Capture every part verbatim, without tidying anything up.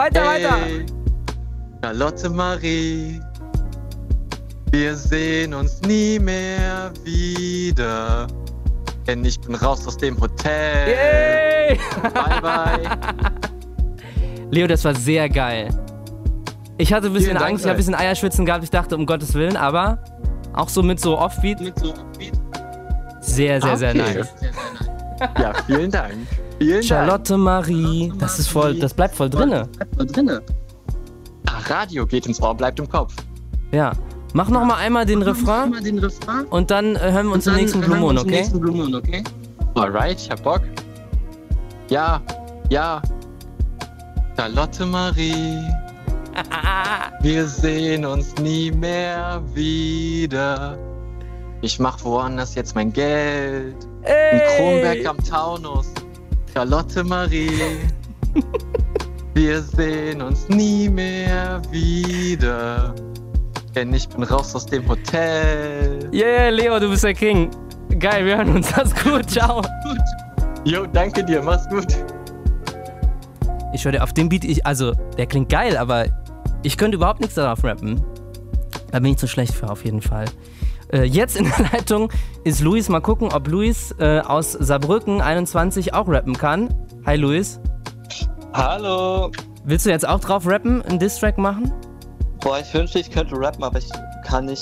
Weiter, weiter. Hey, Charlotte Marie, wir sehen uns nie mehr wieder, denn ich bin raus aus dem Hotel. Yay! Bye, bye. Leo, das war sehr geil. Ich hatte ein bisschen Vielen Dank, Angst, ich habe ein bisschen Eierschwitzen gehabt. Ich dachte, um Gottes Willen, aber auch so mit so Offbeat. Mit so Offbeat. Sehr, sehr, sehr Okay. nice. Ja, vielen Dank. Vielen Charlotte Marie, das ist voll, das bleibt voll drinne. Dank. Ah, Radio geht ins Ohr, bleibt im Kopf. Ja. Mach noch mal einmal den Refrain Mal den Refrain. und dann äh, hören wir uns im nächsten Blue Moon, okay? Blue Moon, okay? Alright, ich hab Bock. Ja, ja. Charlotte Marie, wir sehen uns nie mehr wieder. Ich mach woanders jetzt mein Geld. In Ey! Kronberg am Taunus. Charlotte Marie, wir sehen uns nie mehr wieder. Denn ich bin raus aus dem Hotel. Yeah, Leo, du bist der King. Geil, wir hören uns. Das gut, ciao. Jo, danke dir, mach's gut. Ich höre dir auf dem Beat, ich, also, der klingt geil, aber ich könnte überhaupt nichts darauf rappen. Da bin ich zu schlecht für, auf jeden Fall. Äh, jetzt in der Leitung ist Luis. Mal gucken, ob Luis äh, aus Saarbrücken einundzwanzig auch rappen kann. Hi, Luis. Hallo. Willst du jetzt auch drauf rappen, einen Diss-Track machen? Boah, ich wünschte, ich könnte rappen, aber ich kann nicht.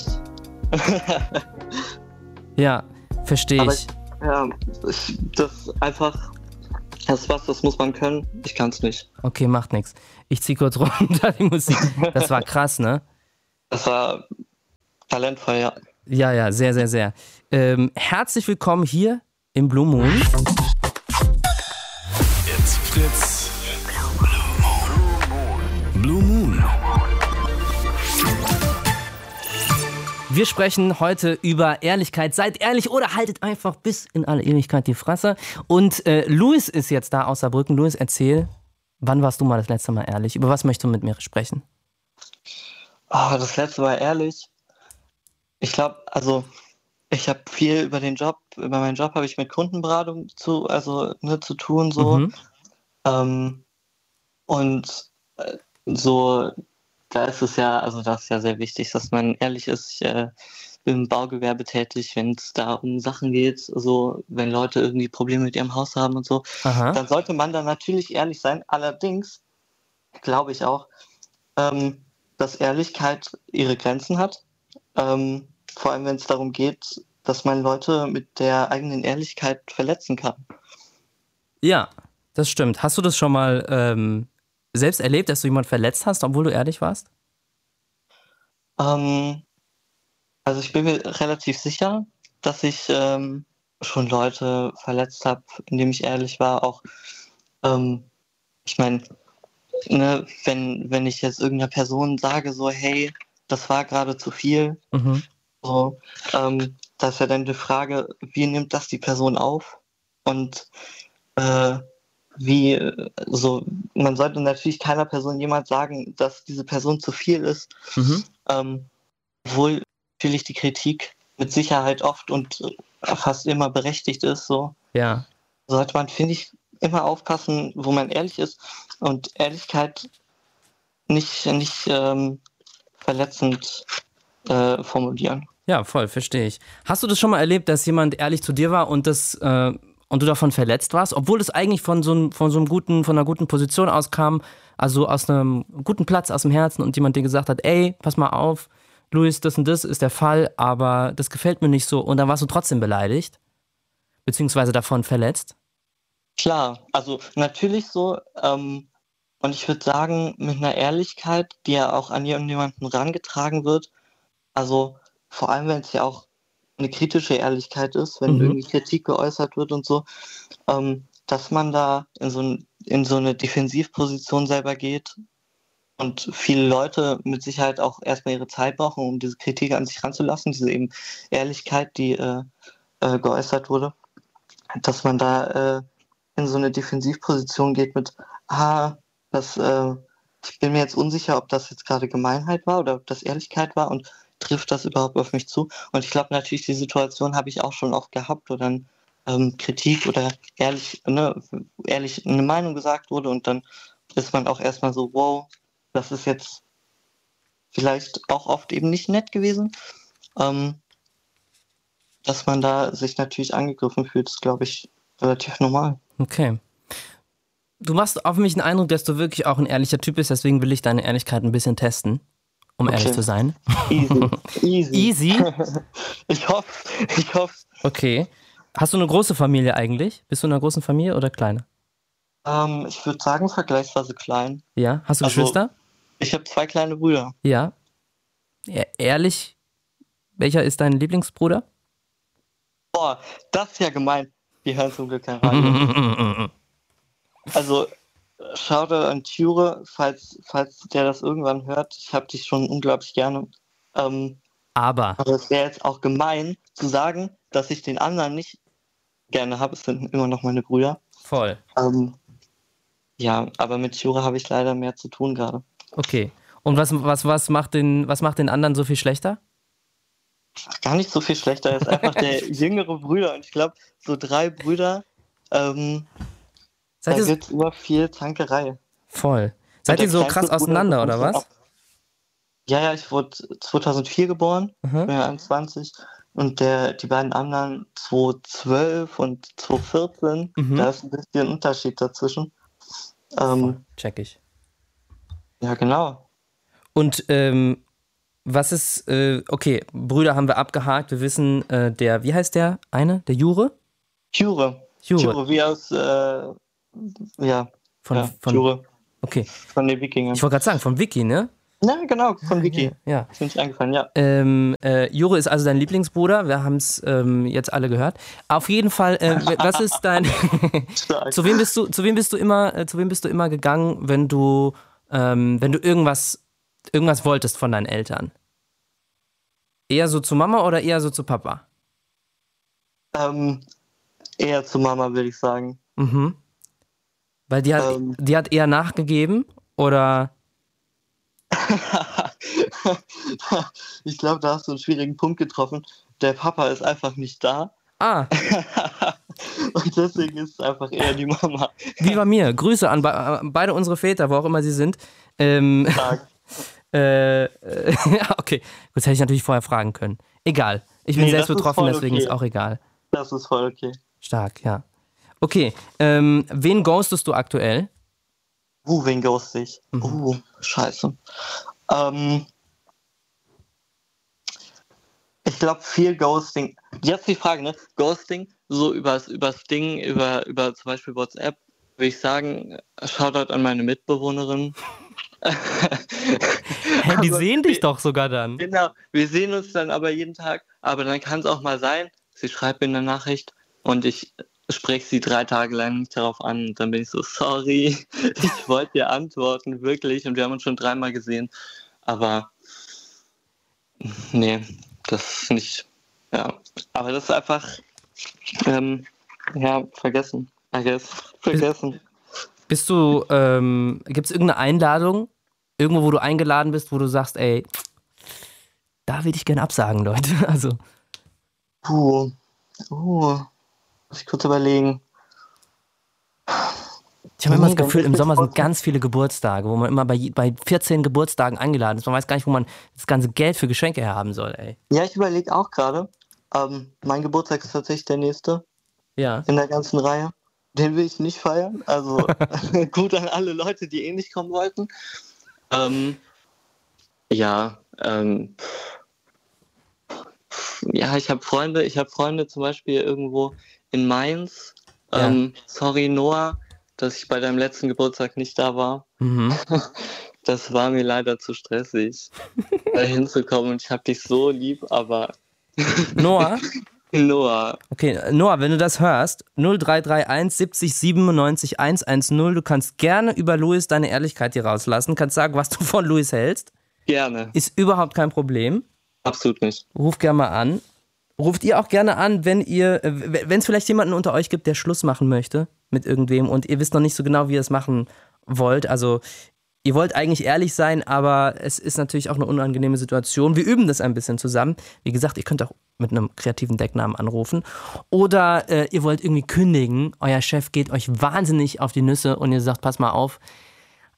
Ja, verstehe Aber ich. Ja, ich, das ist einfach, das ist was, das muss man können. Ich kann's nicht. Okay, macht nichts. Ich zieh kurz runter die Musik. Das war krass, ne? Das war talentvoll, ja. Ja, ja, sehr, sehr, sehr. Ähm, herzlich willkommen hier im Blue Moon. It's Fritz. Blue Moon. Wir sprechen heute über Ehrlichkeit. Seid ehrlich oder haltet einfach bis in alle Ewigkeit die Fresse. Und äh, Luis ist jetzt da aus Saarbrücken. Luis, erzähl, wann warst du mal das letzte Mal ehrlich? Über was möchtest du mit mir sprechen? Oh, das letzte war ehrlich. Ich glaube, also ich habe viel über den Job, über meinen Job habe ich mit Kundenberatung zu, also ne, zu tun so. Mhm. Ähm, und äh, so, da ist es ja, also das ist ja sehr wichtig, dass man ehrlich ist. Ich äh, bin im Baugewerbe tätig, wenn es da um Sachen geht, so wenn Leute irgendwie Probleme mit ihrem Haus haben und so, Aha. dann sollte man da natürlich ehrlich sein. Allerdings glaube ich auch, ähm, dass Ehrlichkeit ihre Grenzen hat. Ähm, vor allem, wenn es darum geht, dass man Leute mit der eigenen Ehrlichkeit verletzen kann. Ja, das stimmt. Hast du das schon mal ähm, selbst erlebt, dass du jemanden verletzt hast, obwohl du ehrlich warst? Ähm, also ich bin mir relativ sicher, dass ich ähm, schon Leute verletzt habe, indem ich ehrlich war. Auch, ähm, ich meine, ne, wenn, wenn ich jetzt irgendeiner Person sage, so, hey, das war gerade zu viel, Mhm. so, ähm, da ist ja dann die Frage, wie nimmt das die Person auf? Und äh, wie, äh, so, man sollte natürlich keiner Person jemand sagen, dass diese Person zu viel ist, Mhm. ähm, obwohl natürlich die Kritik mit Sicherheit oft und äh, fast immer berechtigt ist, so. Ja. Sollte man, finde ich, immer aufpassen, wo man ehrlich ist und Ehrlichkeit nicht, nicht ähm, verletzend äh, formulieren. Ja, voll, verstehe ich. Hast du das schon mal erlebt, dass jemand ehrlich zu dir war und das äh, und du davon verletzt warst, obwohl es eigentlich von so, einem, von so einem guten, von einer guten Position auskam, also aus einem guten Platz, aus dem Herzen und jemand dir gesagt hat, ey, pass mal auf, Luis, das und das ist der Fall, aber das gefällt mir nicht so und dann warst du trotzdem beleidigt, beziehungsweise davon verletzt? Klar, also natürlich so, ähm, und ich würde sagen, mit einer Ehrlichkeit, die ja auch an jemanden rangetragen wird, also vor allem, wenn es ja auch eine kritische Ehrlichkeit ist, wenn Mhm. irgendwie Kritik geäußert wird und so, ähm, dass man da in so, ein, in so eine Defensivposition selber geht und viele Leute mit Sicherheit auch erstmal ihre Zeit brauchen, um diese Kritik an sich ranzulassen, diese eben Ehrlichkeit, die äh, äh, geäußert wurde, dass man da äh, in so eine Defensivposition geht mit, ah, das, äh, ich bin mir jetzt unsicher, ob das jetzt gerade Gemeinheit war oder ob das Ehrlichkeit war und trifft das überhaupt auf mich zu? Und ich glaube natürlich, die Situation habe ich auch schon oft gehabt, wo dann ähm, Kritik oder ehrlich, ne, ehrlich eine Meinung gesagt wurde und dann ist man auch erstmal so, wow, das ist jetzt vielleicht auch oft eben nicht nett gewesen. Ähm, dass man da sich natürlich angegriffen fühlt, ist, glaube ich, relativ normal. Okay. Du machst auf mich den Eindruck, dass du wirklich auch ein ehrlicher Typ bist, deswegen will ich deine Ehrlichkeit ein bisschen testen, um Okay. ehrlich zu sein. Easy. Easy. Easy? Ich hoffe, ich hoffe. Okay. Hast du eine große Familie eigentlich? Bist du in einer großen Familie oder kleine? Ähm, ich würde sagen, vergleichsweise klein. Ja. Hast du Also- Geschwister? Ich habe zwei kleine Brüder. Ja. E- Ehrlich, welcher ist dein Lieblingsbruder? Boah, das ist ja gemein. Die hören zum Glück kein Radio. Also, Shoutout an Ture, falls, falls der das irgendwann hört. Ich habe dich schon unglaublich gerne. Ähm, Aber, aber es wäre jetzt auch gemein zu sagen, dass ich den anderen nicht gerne habe. Es sind immer noch meine Brüder. voll. Ähm, ja, aber mit Ture habe ich leider mehr zu tun gerade. Okay. Und was, was, was, macht den, was macht den anderen so viel schlechter? Gar nicht so viel schlechter. Er ist einfach der jüngere Bruder. Und ich glaube, so drei Brüder, ähm, Seid da ihr so, gibt es immer viel Tankerei. voll. Seid Und ihr der so kleinste krass Bruder auseinander, bekommt oder dann was? auch- Ja, ja, ich wurde zweitausendvier geboren, Mhm. bin ja einundzwanzig. Und der, die beiden anderen zweitausendzwölf und zweitausendvierzehn, Mhm. da ist ein bisschen Unterschied dazwischen. Ähm, Check ich. ja, genau. Und ähm, was ist, äh, okay, Brüder haben wir abgehakt. Wir wissen, äh, der, wie heißt der eine? Der Jure? Jure. Jure. Jure, wie aus, äh, ja, Von, ja von, Jure, okay. von den Wikingern. Ich wollte gerade sagen, vom Wiki, ne? Ja, genau, von Wiki. Ja. Ist mir nicht eingefallen, ja. Ähm, äh, Jure ist also dein Lieblingsbruder. Wir haben es ähm, jetzt alle gehört. Auf jeden Fall, äh, was ist dein. Stark. zu wem bist du, zu wem bist du immer, äh, zu wem bist du immer gegangen, wenn du, ähm, wenn du irgendwas, irgendwas wolltest von deinen Eltern? Eher so zu Mama oder eher so zu Papa? Ähm, eher zu Mama, würde ich sagen. Mhm. Weil die hat, Ähm. die hat eher nachgegeben oder. Ich glaube, da hast du einen schwierigen Punkt getroffen. Der Papa ist einfach nicht da. Ah, Und deswegen ist es einfach eher die Mama. wie bei mir. Grüße an be beide unsere Väter, wo auch immer sie sind. Ähm, Stark. äh, äh, ja, okay. Gut, das hätte ich natürlich vorher fragen können. Egal. Ich bin Nee, selbst das ist betroffen, voll deswegen okay. ist auch egal. Das ist voll okay. Stark, ja. Okay, ähm, wen ghostest du aktuell? Uh, wen ghost ich? Mhm. Uh, scheiße. Ähm, ich glaube, viel Ghosting. Jetzt die Frage, ne? Ghosting, so übers, übers Ding, über, über zum Beispiel WhatsApp, würde ich sagen, Shoutout an meine Mitbewohnerin. Hey, die Aber sehen dich wir- doch sogar dann. Genau, wir sehen uns dann aber jeden Tag, aber dann kann es auch mal sein, sie schreibt mir eine Nachricht und ich spreche sie drei Tage lang nicht darauf an und dann bin ich so, sorry, ich wollte dir antworten, wirklich, und wir haben uns schon dreimal gesehen, aber nee, das finde ich, ja, aber das ist einfach, ähm, ja, vergessen, I guess, vergessen. Bist du, ähm, gibt es irgendeine Einladung? Irgendwo, wo du eingeladen bist, wo du sagst, ey, da will ich gerne absagen, Leute. Also, Puh, uh, muss ich kurz überlegen. ich habe immer Nee, das Gefühl, dann im ist Sommer es sind ganz viele Geburtstage, wo man immer bei, je- bei vierzehn Geburtstagen eingeladen ist. Man weiß gar nicht, wo man das ganze Geld für Geschenke herhaben soll, ey. Ja, ich überlege auch gerade, ähm, mein Geburtstag ist tatsächlich der nächste Ja. in der ganzen Reihe. Den will ich nicht feiern. Also gut an alle Leute, die eh nicht kommen wollten. Ähm, ja, ähm, ja, ich habe Freunde, ich habe Freunde zum Beispiel irgendwo in Mainz. Ja. Ähm, sorry, Noah, dass ich bei deinem letzten Geburtstag nicht da war. Mhm. Das war mir leider zu stressig, da hinzukommen. Und ich habe dich so lieb, aber Noah? Noah, Okay, Noah, wenn du das hörst, null drei drei eins siebzig siebenundneunzig hundertzehn, du kannst gerne über Luis deine Ehrlichkeit hier rauslassen, kannst sagen, was du von Luis hältst. gerne. Ist überhaupt kein Problem. Absolut nicht. Ruf gerne mal an. Ruft ihr auch gerne an, wenn ihr, wenn es vielleicht jemanden unter euch gibt, der Schluss machen möchte mit irgendwem und ihr wisst noch nicht so genau, wie ihr es machen wollt. Also ihr wollt eigentlich ehrlich sein, aber es ist natürlich auch eine unangenehme Situation. Wir üben das ein bisschen zusammen. Wie gesagt, ihr könnt auch mit einem kreativen Decknamen anrufen. Oder äh, ihr wollt irgendwie kündigen, euer Chef geht euch wahnsinnig auf die Nüsse und ihr sagt, pass mal auf,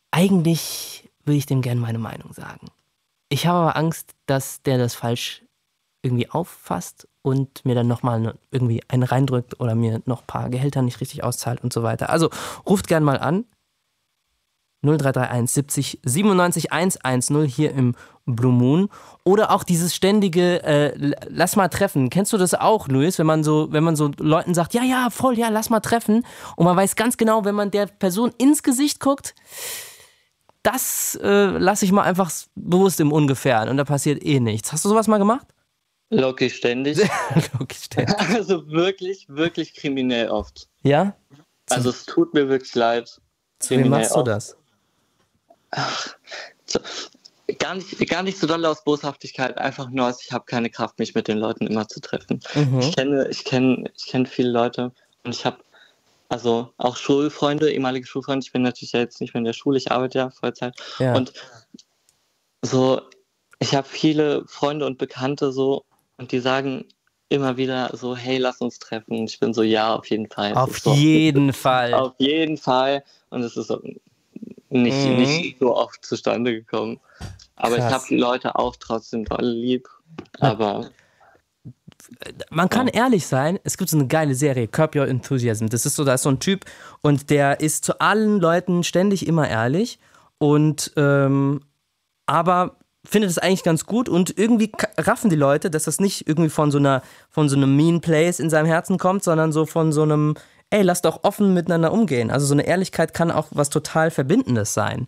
eigentlich will ich dem gerne meine Meinung sagen. Ich habe aber Angst, dass der das falsch irgendwie auffasst und mir dann nochmal irgendwie einen reindrückt oder mir noch ein paar Gehälter nicht richtig auszahlt und so weiter. Also ruft gern mal an. null drei drei eins siebzig siebenundneunzig hundertzehn hier im Blue Moon. Oder auch dieses ständige äh, lass mal treffen. Kennst du das auch, Luis? Wenn man so, wenn man so Leuten sagt, ja, ja, voll, ja, lass mal treffen. Und man weiß ganz genau, wenn man der Person ins Gesicht guckt, das äh, lasse ich mal einfach bewusst im Ungefähren und da passiert eh nichts. Hast du sowas mal gemacht? Loki ständig. Loki ständig. Also wirklich, wirklich kriminell oft. Ja? Also es tut mir wirklich leid. Zu wem machst du das? Ach, so, gar, nicht, gar nicht so doll aus Boshaftigkeit, einfach nur aus, ich habe keine Kraft, mich mit den Leuten immer zu treffen. Mhm. Ich kenne ich kenn, ich kenn viele Leute und ich habe also auch Schulfreunde, ehemalige Schulfreunde. Ich bin natürlich ja jetzt nicht mehr in der Schule, ich arbeite ja Vollzeit. Ja. Und so, ich habe viele Freunde und Bekannte so und die sagen immer wieder so, hey, lass uns treffen. Und ich bin so, ja, auf jeden Fall. Auf jeden so, Fall. Auf jeden Fall. Und es ist so nicht, mhm. nicht so oft zustande gekommen. Aber Krass. Ich habe die Leute auch trotzdem doll lieb. Aber man kann ja. ehrlich sein, es gibt so eine geile Serie, Curb Your Enthusiasm. Das ist so, da ist so ein Typ und der ist zu allen Leuten ständig immer ehrlich und ähm, aber findet es eigentlich ganz gut und irgendwie raffen die Leute, dass das nicht irgendwie von so einer von so einem Mean Place in seinem Herzen kommt, sondern so von so einem, ey, lass doch offen miteinander umgehen. Also so eine Ehrlichkeit kann auch was total Verbindendes sein.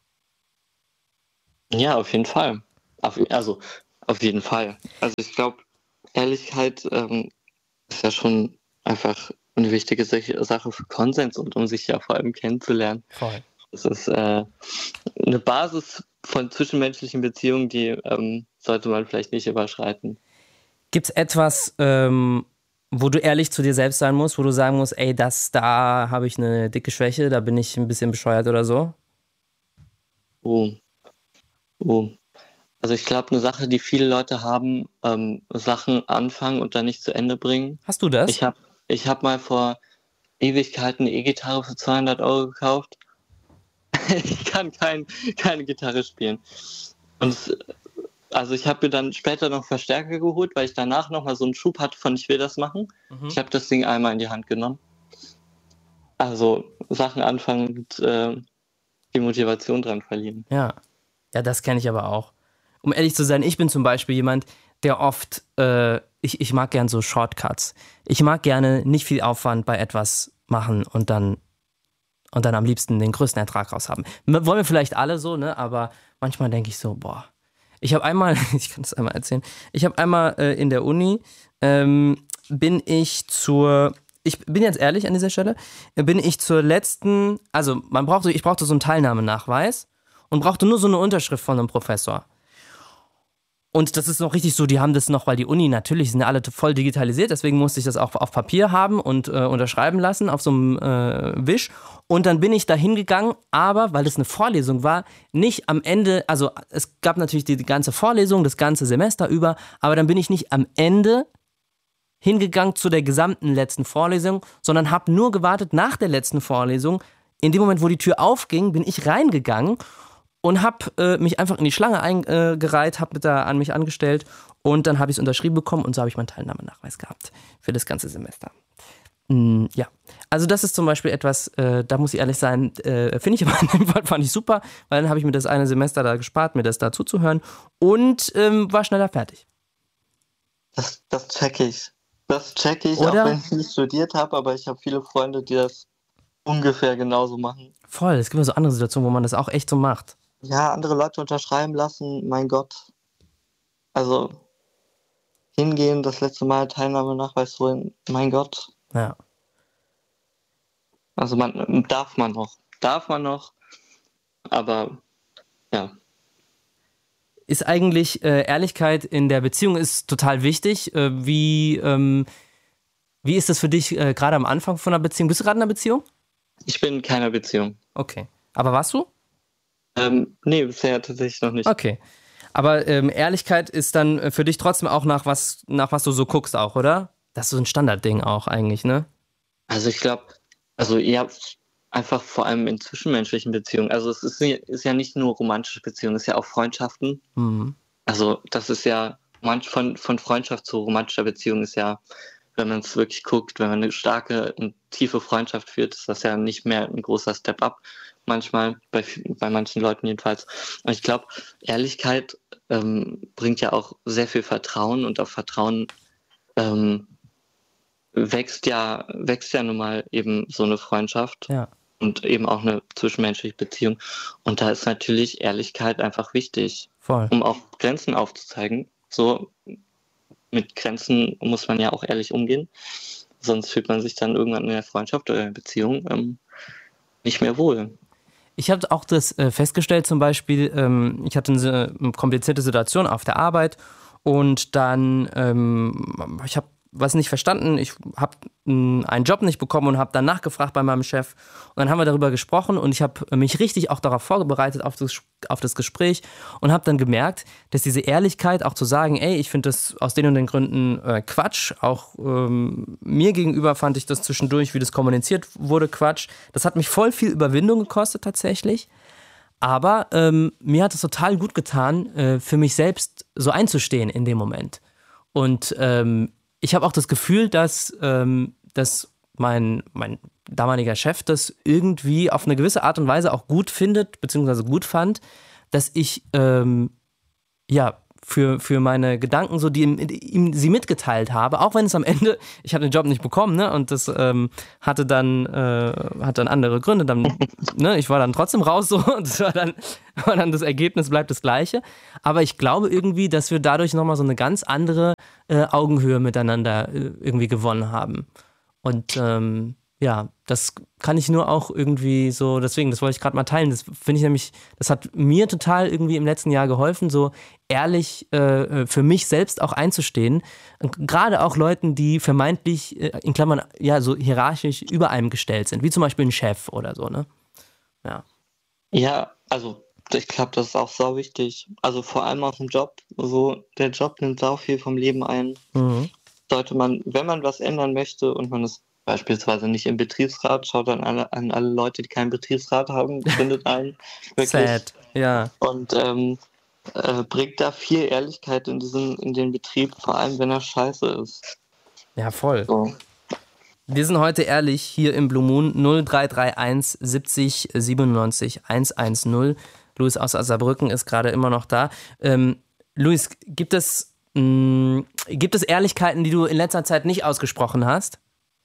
Ja, auf jeden Fall. Auf, also auf jeden Fall. Also ich glaube, Ehrlichkeit ähm, ist ja schon einfach eine wichtige Sache für Konsens und um sich ja vor allem kennenzulernen. Voll. Das ist äh, eine Basis von zwischenmenschlichen Beziehungen, die ähm, sollte man vielleicht nicht überschreiten. Gibt es etwas, ähm, wo du ehrlich zu dir selbst sein musst, wo du sagen musst, ey, das, da habe ich eine dicke Schwäche, da bin ich ein bisschen bescheuert oder so? Oh. Oh. Also ich glaube, eine Sache, die viele Leute haben, ähm, Sachen anfangen und dann nicht zu Ende bringen. Hast du das? Ich habe ich hab mal vor Ewigkeiten eine E-Gitarre für zweihundert Euro gekauft. Ich kann kein, keine Gitarre spielen. Und also ich habe mir dann später noch Verstärker geholt, weil ich danach nochmal so einen Schub hatte von ich will das machen. Mhm. Ich habe das Ding einmal in die Hand genommen. Also Sachen anfangen und äh, die Motivation dran verlieren. Ja, ja, das kenne ich aber auch. Um ehrlich zu sein, ich bin zum Beispiel jemand, der oft, äh, ich, ich mag gern so Shortcuts. Ich mag gerne nicht viel Aufwand bei etwas machen und dann, und dann am liebsten den größten Ertrag raus haben. Wollen wir vielleicht alle so, ne? Aber manchmal denke ich so, boah. Ich habe einmal, ich kann das einmal erzählen, ich habe einmal äh, in der Uni, ähm, bin ich zur, ich bin jetzt ehrlich an dieser Stelle, bin ich zur letzten, also man brauchte, ich brauchte so einen Teilnahmenachweis und brauchte nur so eine Unterschrift von einem Professor. Und das ist noch richtig so, die haben das noch, weil die Uni natürlich sind ja alle voll digitalisiert, deswegen musste ich das auch auf Papier haben und äh, unterschreiben lassen auf so einem äh, Wisch. Und dann bin ich da hingegangen, aber, weil das eine Vorlesung war, nicht am Ende, also es gab natürlich die, die ganze Vorlesung, das ganze Semester über, aber dann bin ich nicht am Ende hingegangen zu der gesamten letzten Vorlesung, sondern habe nur gewartet nach der letzten Vorlesung. In dem Moment, wo die Tür aufging, bin ich reingegangen und habe äh, mich einfach in die Schlange eingereiht, habe da an mich angestellt und dann habe ich es unterschrieben bekommen und so habe ich meinen Teilnahmenachweis gehabt für das ganze Semester. Mm, ja, also das ist zum Beispiel etwas, äh, da muss ich ehrlich sein, äh, finde ich aber in dem Fall fand ich super, weil dann habe ich mir das eine Semester da gespart, mir das da zuzuhören und ähm, war schneller fertig. Das, das check ich. Das check ich, Oder? Auch wenn ich nicht studiert habe, aber ich habe viele Freunde, die das ungefähr genauso machen. Voll, es gibt ja so andere Situationen, wo man das auch echt so macht. Ja, andere Leute unterschreiben lassen, mein Gott. Also hingehen, das letzte Mal Teilnahmenachweis holen, mein Gott. Ja. Also man darf man noch, darf man noch, aber ja. Ist eigentlich äh, Ehrlichkeit in der Beziehung ist total wichtig. Äh, wie, ähm, wie ist das für dich äh, gerade am Anfang von einer Beziehung? Bist du gerade in einer Beziehung? Ich bin in keiner Beziehung. Okay. Aber warst du? Ähm, nee, bisher tatsächlich noch nicht. Okay. Aber ähm, Ehrlichkeit ist dann für dich trotzdem auch nach was, nach was du so guckst auch, oder? Das ist so ein Standardding auch eigentlich, ne? Also ich glaube, also ja, einfach vor allem in zwischenmenschlichen Beziehungen. Also es ist, ist ja nicht nur romantische Beziehungen, es ist ja auch Freundschaften. Mhm. Also das ist ja, manch von, von Freundschaft zu romantischer Beziehung ist ja, wenn man es wirklich guckt, wenn man eine starke und tiefe Freundschaft führt, ist das ja nicht mehr ein großer Step-up. Manchmal, bei, bei manchen Leuten jedenfalls. Und ich glaube, Ehrlichkeit ähm, bringt ja auch sehr viel Vertrauen und auf Vertrauen ähm, wächst ja, wächst ja nun mal eben so eine Freundschaft Ja. und eben auch eine zwischenmenschliche Beziehung. Und da ist natürlich Ehrlichkeit einfach wichtig, Voll. um auch Grenzen aufzuzeigen. So, mit Grenzen muss man ja auch ehrlich umgehen. Sonst fühlt man sich dann irgendwann in der Freundschaft oder in der Beziehung ähm, nicht mehr wohl. Ich habe auch das äh, festgestellt, zum Beispiel, ähm, ich hatte eine, eine komplizierte Situation auf der Arbeit und dann, ähm, ich habe was nicht verstanden, ich habe einen Job nicht bekommen und habe dann nachgefragt bei meinem Chef und dann haben wir darüber gesprochen und ich habe mich richtig auch darauf vorbereitet, auf das, auf das Gespräch und habe dann gemerkt, dass diese Ehrlichkeit auch zu sagen, ey, ich finde das aus den und den Gründen äh, Quatsch, auch ähm, mir gegenüber fand ich das zwischendurch, wie das kommuniziert wurde, Quatsch. Das hat mich voll viel Überwindung gekostet tatsächlich, aber ähm, mir hat es total gut getan, äh, für mich selbst so einzustehen in dem Moment. Und ähm, ich habe auch das Gefühl, dass, ähm, dass mein, mein damaliger Chef das irgendwie auf eine gewisse Art und Weise auch gut findet, beziehungsweise gut fand, dass ich ähm, ja für, für meine Gedanken so, die ihm, ihm sie mitgeteilt habe, auch wenn es am Ende, ich habe den Job nicht bekommen, ne, und das ähm, hatte dann äh, hat dann andere Gründe, dann, ne, ich war dann trotzdem raus so, und das war dann, war dann das Ergebnis bleibt das gleiche, aber ich glaube irgendwie, dass wir dadurch nochmal so eine ganz andere äh, Augenhöhe miteinander äh, irgendwie gewonnen haben und ähm, ja, das kann ich nur auch irgendwie so, deswegen, das wollte ich gerade mal teilen, das finde ich nämlich, das hat mir total irgendwie im letzten Jahr geholfen, so ehrlich äh, für mich selbst auch einzustehen, gerade auch Leuten, die vermeintlich, äh, in Klammern, ja, so hierarchisch über einem gestellt sind, wie zum Beispiel ein Chef oder so, ne? Ja. Ja, also ich glaube, das ist auch sau wichtig. Also vor allem auch im Job, so der Job nimmt sau viel vom Leben ein. Mhm. Sollte man, wenn man was ändern möchte und man ist beispielsweise nicht im Betriebsrat, schaut dann alle, an alle Leute, die keinen Betriebsrat haben, gründet einen. Wirklich. Sad, ja. Und ähm, äh, bringt da viel Ehrlichkeit in diesen, in den Betrieb, vor allem wenn er scheiße ist. Ja, voll. So. Wir sind heute ehrlich hier im Blue Moon null drei drei eins siebzig siebenundneunzig hundertzehn. Luis aus Saarbrücken ist gerade immer noch da. Ähm, Luis, gibt es, mh, gibt es Ehrlichkeiten, die du in letzter Zeit nicht ausgesprochen hast?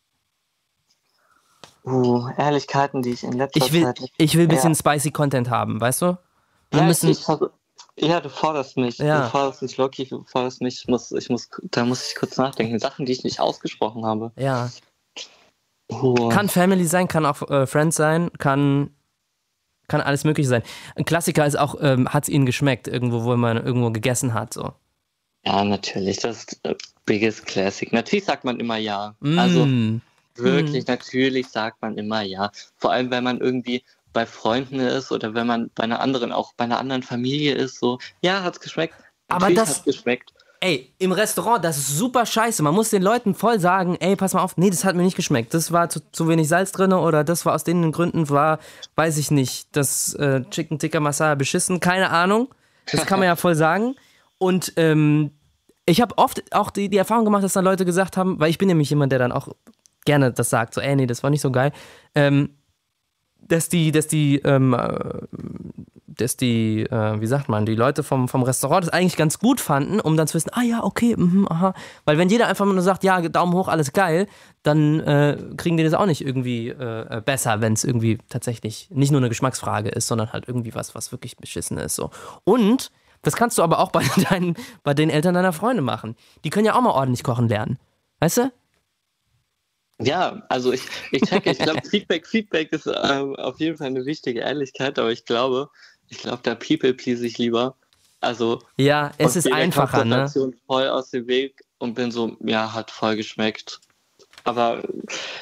Uh, Ehrlichkeiten, die ich in letzter Ich will, Zeit... ich will ein bisschen Ja. spicy Content haben, weißt du? Wir Ja, müssen, ich, ich, ja, du forderst mich. Ja. Du forderst mich wirklich, du forderst mich. Ich muss, ich muss, da muss ich kurz nachdenken. Sachen, die ich nicht ausgesprochen habe. ja. Uh. Kann Family sein, kann auch äh, Friends sein, kann, kann alles Mögliche sein. Ein Klassiker ist auch, ähm, hat es ihnen geschmeckt, irgendwo, wo man irgendwo gegessen hat, so. Ja, natürlich, das ist äh, biggest classic. Natürlich sagt man immer ja. Mm. Also wirklich, natürlich sagt man immer ja. Vor allem, wenn man irgendwie bei Freunden ist oder wenn man bei einer anderen, auch bei einer anderen Familie ist, so, ja, hat's geschmeckt. Aber Natürlich das- hat's geschmeckt. Ey, im Restaurant, das ist super scheiße. Man muss den Leuten voll sagen, ey, pass mal auf, nee, das hat mir nicht geschmeckt. Das war zu, zu wenig Salz drin oder das war aus den Gründen war, weiß ich nicht, das äh, Chicken Tikka Masala beschissen, keine Ahnung. Das kann man ja voll sagen. Und ähm, ich habe oft auch die, die Erfahrung gemacht, dass dann Leute gesagt haben, weil ich bin nämlich jemand, der dann auch gerne das sagt, so, ey, nee, das war nicht so geil, ähm, dass die, dass die, ähm, äh, dass die, äh, wie sagt man, die Leute vom, vom Restaurant das eigentlich ganz gut fanden, um dann zu wissen, ah ja, okay, mhm, aha. Weil wenn jeder einfach nur sagt, ja, Daumen hoch, alles geil, dann äh, kriegen die das auch nicht irgendwie äh, besser, wenn es irgendwie tatsächlich nicht nur eine Geschmacksfrage ist, sondern halt irgendwie was, was wirklich beschissen ist. So. Und das kannst du aber auch bei, deinen, bei den Eltern deiner Freunde machen. Die können ja auch mal ordentlich kochen lernen. Weißt du? Ja, also ich, ich checke, ich glaube, Feedback, Feedback ist ähm, auf jeden Fall eine wichtige Ehrlichkeit, aber ich glaube, ich glaube, da people please ich lieber. Also Ja, es und ist gehe der einfacher, ne? Konfrontation voll aus dem Weg und bin so, ja, hat voll geschmeckt. Aber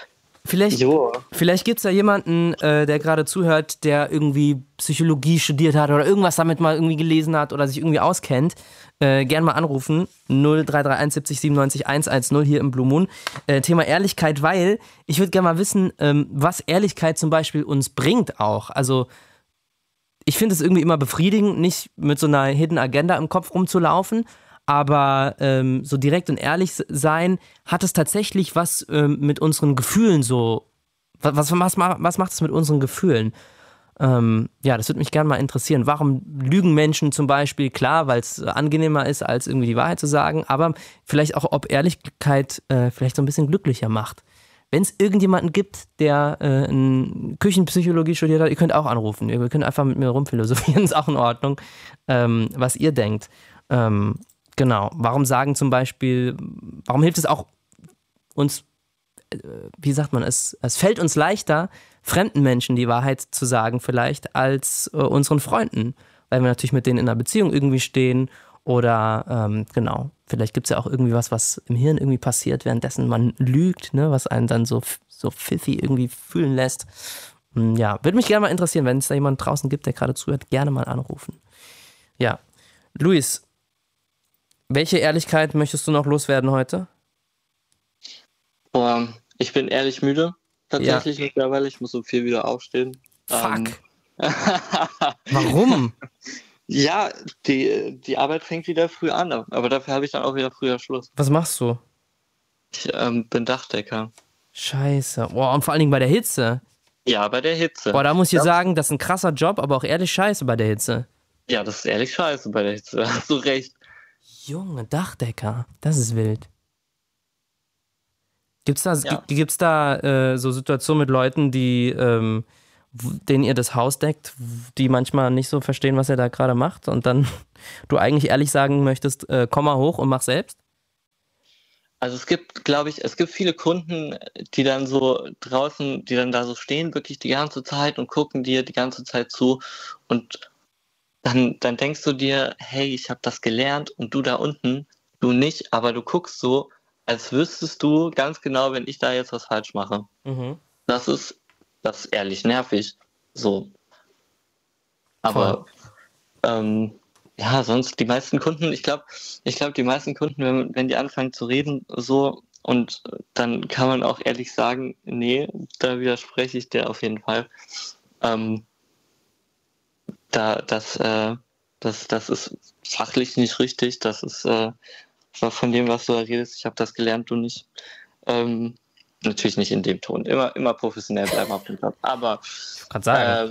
Vielleicht, vielleicht gibt es da jemanden, äh, der gerade zuhört, der irgendwie Psychologie studiert hat oder irgendwas damit mal irgendwie gelesen hat oder sich irgendwie auskennt. Äh, gern mal anrufen. null drei drei eins siebzig siebenundneunzig hundertzehn hier im Blue Moon. Äh, Thema Ehrlichkeit, weil ich würde gerne mal wissen, ähm, was Ehrlichkeit zum Beispiel uns bringt auch. Also ich finde es irgendwie immer befriedigend, nicht mit so einer Hidden Agenda im Kopf rumzulaufen, aber ähm, so direkt und ehrlich sein, hat es tatsächlich was ähm, mit unseren Gefühlen so, was, was, was macht es mit unseren Gefühlen? Ähm, ja, das würde mich gerne mal interessieren. Warum lügen Menschen zum Beispiel? Klar, weil es angenehmer ist, als irgendwie die Wahrheit zu sagen, aber vielleicht auch, ob Ehrlichkeit äh, vielleicht so ein bisschen glücklicher macht. Wenn es irgendjemanden gibt, der äh, in Küchenpsychologie studiert hat, ihr könnt auch anrufen. Ihr könnt einfach mit mir rumphilosophieren, ist auch in Ordnung, ähm, was ihr denkt. Ähm, genau. Warum sagen zum Beispiel, warum hilft es auch uns, äh, wie sagt man, es, es fällt uns leichter, fremden Menschen die Wahrheit zu sagen vielleicht, als äh, unseren Freunden, weil wir natürlich mit denen in einer Beziehung irgendwie stehen oder ähm, genau, vielleicht gibt es ja auch irgendwie was, was im Hirn irgendwie passiert, währenddessen man lügt, ne, was einen dann so, so pfiffy irgendwie fühlen lässt. Ja, würde mich gerne mal interessieren, wenn es da jemanden draußen gibt, der gerade zuhört, gerne mal anrufen. Ja, Luis, welche Ehrlichkeit möchtest du noch loswerden heute? Boah, ich bin ehrlich müde. Tatsächlich ja. Mittlerweile, ich muss um vier wieder aufstehen. Fuck. Ähm. Warum? Ja, die, die Arbeit fängt wieder früh an, aber dafür habe ich dann auch wieder früher Schluss. Was machst du? Ich ähm, bin Dachdecker. Scheiße. Boah, und vor allen Dingen bei der Hitze. Ja, bei der Hitze. Boah, da muss ich ja. sagen, das ist ein krasser Job, aber auch ehrlich scheiße bei der Hitze. Ja, das ist ehrlich scheiße bei der Hitze, da hast du recht. Junge, Dachdecker, das ist wild. Gibt's da, ja. gibt's da äh, so Situationen mit Leuten, die, ähm, denen ihr das Haus deckt, die manchmal nicht so verstehen, was ihr da gerade macht und dann du eigentlich ehrlich sagen möchtest, äh, komm mal hoch und mach selbst? Also es gibt, glaube ich, es gibt viele Kunden, die dann so draußen, die dann da so stehen, wirklich die ganze Zeit und gucken dir die ganze Zeit zu und dann, dann denkst du dir, hey, ich habe das gelernt und du da unten, du nicht, aber du guckst so, als wüsstest du ganz genau, wenn ich da jetzt was falsch mache. Mhm. Das ist, das ist ehrlich nervig. So. Aber ähm, ja, sonst die meisten Kunden, ich glaube, ich glaube, die meisten Kunden, wenn, wenn die anfangen zu reden, so, und dann kann man auch ehrlich sagen, nee, da widerspreche ich dir auf jeden Fall. Ähm, da, das, äh, das, das ist fachlich nicht richtig, das ist äh, von dem, was du da redest, ich habe das gelernt, du nicht. Ähm, natürlich nicht in dem Ton. Immer, immer professionell bleiben auf dem Job. Aber ich kann sagen. Äh,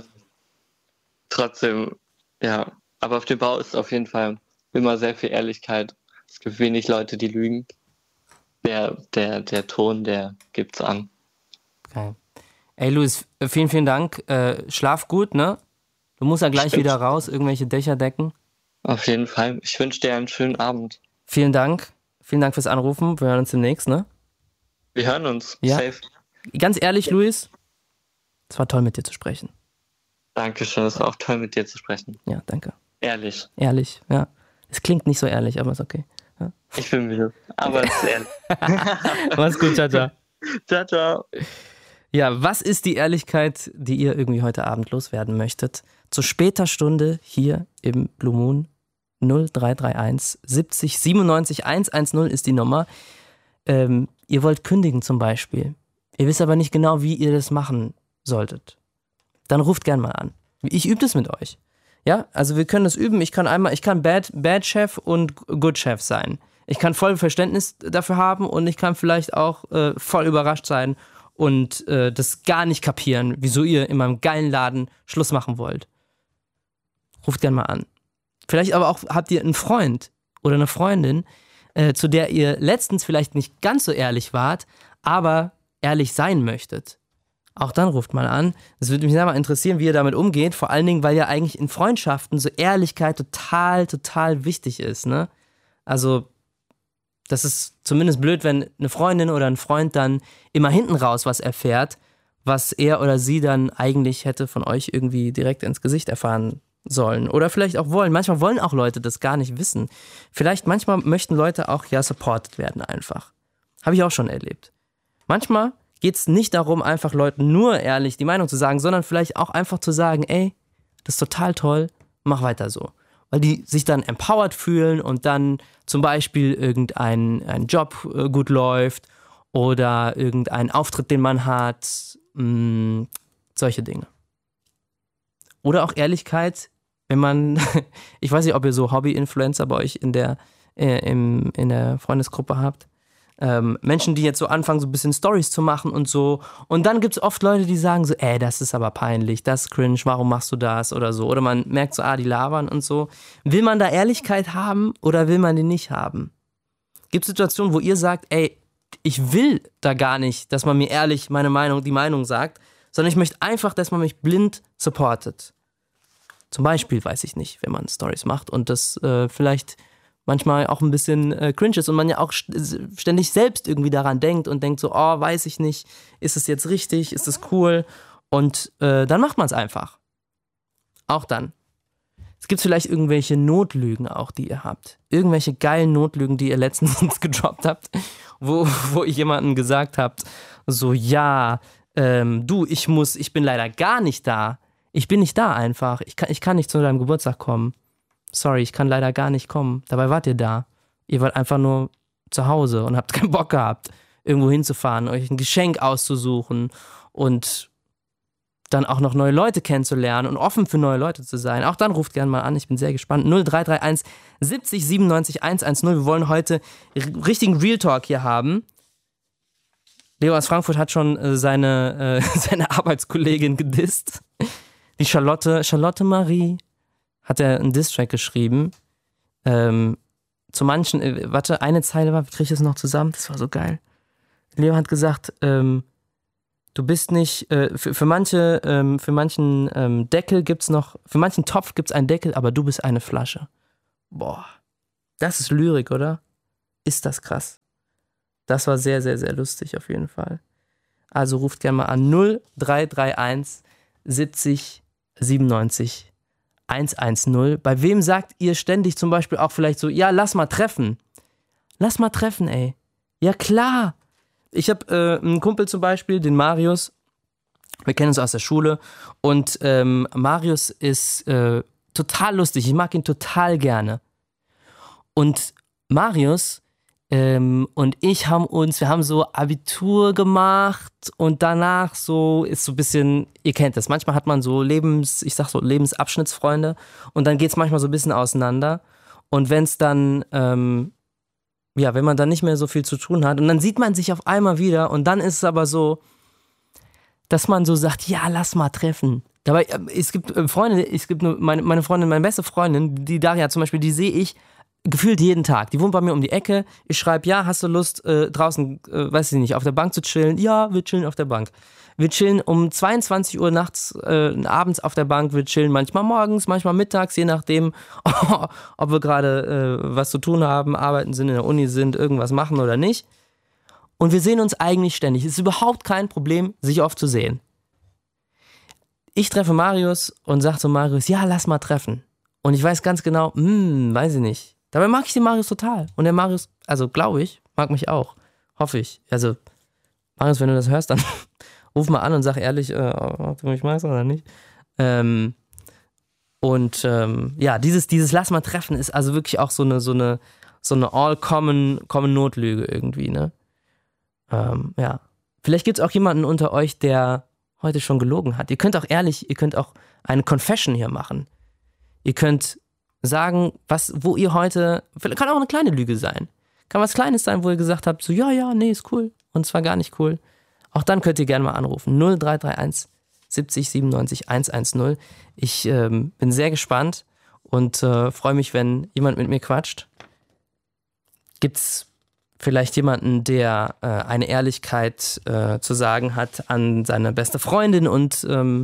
trotzdem, ja. Aber auf dem Bau ist auf jeden Fall immer sehr viel Ehrlichkeit. Es gibt wenig Leute, die lügen. Der, der, der Ton, der gibt's an. Okay. Ey, Luis, vielen, vielen Dank. Äh, schlaf gut, ne? Du musst ja gleich Stimmt. wieder raus, irgendwelche Dächer decken. Auf jeden Fall. Ich wünsche dir einen schönen Abend. Vielen Dank. Vielen Dank fürs Anrufen. Wir hören uns demnächst, ne? Wir hören uns. Ja. Safe. Ganz ehrlich, Luis, es war toll, mit dir zu sprechen. Dankeschön, es war auch toll, mit dir zu sprechen. Ja, danke. Ehrlich. Ehrlich, ja. Es klingt nicht so ehrlich, aber ist okay. Ja. Ich bin müde, aber es ist ehrlich. Mach's gut, ciao, ciao. Ciao, ciao. Ja, was ist die Ehrlichkeit, die ihr irgendwie heute Abend loswerden möchtet? Zu später Stunde hier im Blue Moon. null drei drei eins siebzig siebenundneunzig hundertzehn ist die Nummer. Ähm, ihr wollt kündigen zum Beispiel. Ihr wisst aber nicht genau, wie ihr das machen solltet. Dann ruft gern mal an. Ich übe das mit euch. Ja, also wir können das üben. Ich kann einmal, ich kann Bad, Bad Chef und Good Chef sein. Ich kann voll Verständnis dafür haben und ich kann vielleicht auch äh, voll überrascht sein und äh, das gar nicht kapieren, wieso ihr in meinem geilen Laden Schluss machen wollt. Ruft gern mal an. Vielleicht aber auch habt ihr einen Freund oder eine Freundin, äh, zu der ihr letztens vielleicht nicht ganz so ehrlich wart, aber ehrlich sein möchtet. Auch dann ruft mal an. Es würde mich sehr mal interessieren, wie ihr damit umgeht. Vor allen Dingen, weil ja eigentlich in Freundschaften so Ehrlichkeit total, total wichtig ist. Ne? Also das ist zumindest blöd, wenn eine Freundin oder ein Freund dann immer hinten raus was erfährt, was er oder sie dann eigentlich hätte von euch irgendwie direkt ins Gesicht erfahren sollen. Oder vielleicht auch wollen. Manchmal wollen auch Leute das gar nicht wissen. Vielleicht manchmal möchten Leute auch ja supported werden einfach. Habe ich auch schon erlebt. Manchmal geht es nicht darum, einfach Leuten nur ehrlich die Meinung zu sagen, sondern vielleicht auch einfach zu sagen, ey, das ist total toll, mach weiter so. Weil die sich dann empowered fühlen und dann zum Beispiel irgendein ein Job äh, gut läuft oder irgendein Auftritt, den man hat, mh, solche Dinge. Oder auch Ehrlichkeit, wenn man, ich weiß nicht, ob ihr so Hobby-Influencer bei euch in der, äh, im, in der Freundesgruppe habt. Ähm, Menschen, die jetzt so anfangen, so ein bisschen Storys zu machen und so. Und dann gibt es oft Leute, die sagen so, ey, das ist aber peinlich, das ist cringe, warum machst du das oder so. Oder man merkt so, ah, die labern und so. Will man da Ehrlichkeit haben oder will man die nicht haben? Gibt es Situationen, wo ihr sagt, ey, ich will da gar nicht, dass man mir ehrlich meine Meinung, die Meinung sagt, sondern ich möchte einfach, dass man mich blind supportet. Zum Beispiel, weiß ich nicht, wenn man Storys macht und das äh, vielleicht manchmal auch ein bisschen äh, cringe ist und man ja auch st- ständig selbst irgendwie daran denkt und denkt so, oh, weiß ich nicht, ist es jetzt richtig, ist es cool? Und äh, dann macht man es einfach. Auch dann. Es gibt vielleicht irgendwelche Notlügen auch, die ihr habt. Irgendwelche geilen Notlügen, die ihr letztens gedroppt habt, wo, wo ich jemandem gesagt habt, so, ja, ähm, du, ich muss, ich bin leider gar nicht da. Ich bin nicht da einfach. Ich kann, ich kann nicht zu deinem Geburtstag kommen. Sorry, ich kann leider gar nicht kommen. Dabei wart ihr da. Ihr wart einfach nur zu Hause und habt keinen Bock gehabt, irgendwo hinzufahren, euch ein Geschenk auszusuchen und dann auch noch neue Leute kennenzulernen und offen für neue Leute zu sein. Auch dann ruft gerne mal an, ich bin sehr gespannt. null drei drei eins siebzig siebenundneunzig hundertzehn. Wir wollen heute r- richtigen Real Talk hier haben. Leo aus Frankfurt hat schon äh, seine, äh, seine Arbeitskollegin gedisst. Die Charlotte, Charlotte Marie, hat er einen Diss-Track geschrieben. Ähm, zu manchen, äh, warte, eine Zeile war, wie kriege ich das noch zusammen? Das war so geil. Leo hat gesagt, ähm, du bist nicht, äh, für, für manche, ähm, für manchen ähm, Deckel gibt's noch, für manchen Topf gibt's einen Deckel, aber du bist eine Flasche. Boah, das ist Lyrik, oder? Ist das krass. Das war sehr, sehr, sehr lustig auf jeden Fall. Also ruft gerne mal an null drei drei eins siebzig siebenundneunzig hundertzehn. Bei wem sagt ihr ständig zum Beispiel auch vielleicht so, ja, lass mal treffen. Lass mal treffen, ey. Ja, klar. Ich habe äh, einen Kumpel zum Beispiel, den Marius. Wir kennen uns aus der Schule. Und ähm, Marius ist äh, total lustig. Ich mag ihn total gerne. Und Marius ähm, und ich haben uns, wir haben so Abitur gemacht und danach so ist so ein bisschen, ihr kennt das, manchmal hat man so Lebens, ich sag so Lebensabschnittsfreunde und dann geht's manchmal so ein bisschen auseinander und wenn es dann, ähm, ja, wenn man dann nicht mehr so viel zu tun hat und dann sieht man sich auf einmal wieder und dann ist es aber so, dass man so sagt, ja, lass mal treffen. Dabei, es gibt Freunde, es gibt nur meine, meine Freundin, meine beste Freundin, die Daria zum Beispiel, die sehe ich gefühlt jeden Tag. Die wohnt bei mir um die Ecke. Ich schreibe, ja, hast du Lust, äh, draußen, äh, weiß ich nicht, auf der Bank zu chillen? Ja, wir chillen auf der Bank. Wir chillen um zweiundzwanzig Uhr nachts, äh, abends auf der Bank. Wir chillen manchmal morgens, manchmal mittags, je nachdem, ob wir gerade äh, was zu tun haben, arbeiten sind, in der Uni sind, irgendwas machen oder nicht. Und wir sehen uns eigentlich ständig. Es ist überhaupt kein Problem, sich oft zu sehen. Ich treffe Marius und sage zu Marius, ja, lass mal treffen. Und ich weiß ganz genau, hm, weiß ich nicht. Dabei mag ich den Marius total. Und der Marius, also glaube ich, mag mich auch. Hoffe ich. Also, Marius, wenn du das hörst, dann ruf mal an und sag ehrlich, äh, ob du mich magst oder nicht. Ähm, und ähm, ja, dieses, dieses Lass mal treffen ist also wirklich auch so eine, so eine, so eine all-common-Notlüge irgendwie, ne? Ähm, ja. Vielleicht gibt es auch jemanden unter euch, der heute schon gelogen hat. Ihr könnt auch ehrlich, ihr könnt auch eine Confession hier machen. Ihr könnt sagen, was, wo ihr heute, kann auch eine kleine Lüge sein. Kann was Kleines sein, wo ihr gesagt habt, so, ja, ja, nee, ist cool. Und zwar gar nicht cool. Auch dann könnt ihr gerne mal anrufen. null drei drei eins siebzig siebenundneunzig hundertzehn. Ich ähm, bin sehr gespannt und äh, freue mich, wenn jemand mit mir quatscht. Gibt's vielleicht jemanden, der äh, eine Ehrlichkeit äh, zu sagen hat an seine beste Freundin und ähm,